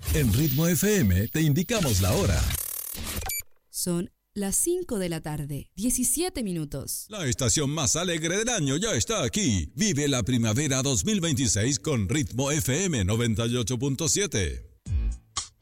En Ritmo FM te indicamos la hora. Son las 5 de la tarde, 17 minutos. La estación más alegre del año ya está aquí. Vive la primavera 2026 con Ritmo FM 98.7.